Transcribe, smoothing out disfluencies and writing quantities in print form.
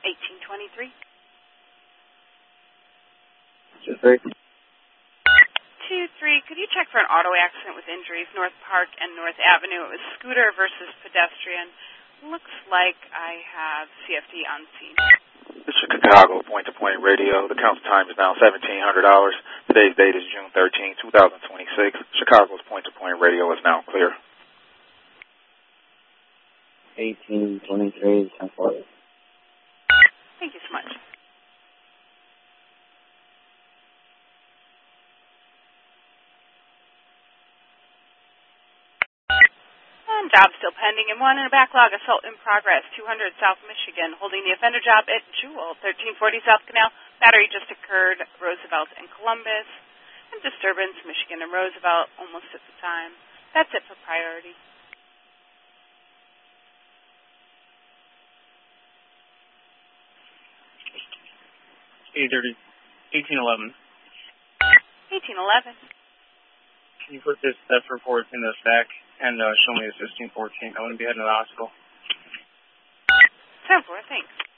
1823. 23. 23, could you check for an auto accident with injuries, North Park and North Avenue? It was scooter versus pedestrian. Looks like I have CFD on scene. This is Chicago point-to-point radio. The council time is now $1,700. Today's date is June 13, 2026. Chicago's point-to-point radio is now clear. 1823, 1040. Thank you so much. And job still pending in one in a backlog. Assault in progress, 200 South Michigan. Holding the offender job at Jewel, 1340 South Canal. Battery just occurred, Roosevelt and Columbus. And disturbance, Michigan and Roosevelt, almost at the time. That's it for priority. 1811. 1811. Can you put this theft report in the stack and show me the 1614? I want to be heading to the hospital. 10-4, thanks.